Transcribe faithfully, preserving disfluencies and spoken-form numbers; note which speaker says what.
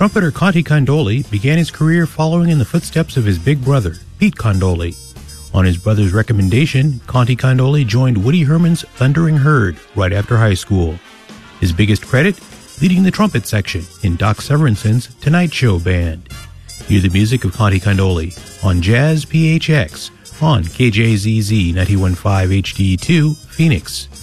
Speaker 1: Trumpeter Conte Condoli began his career following in the footsteps of his big brother, Pete Condoli. On his brother's recommendation, Conte Condoli joined Woody Herman's Thundering Herd right after high school. His biggest credit? Leading the trumpet section in Doc Severinson's Tonight Show band. Hear the music of Conte Condoli on Jazz P H X on K J Z Z ninety-one point five H D two, Phoenix.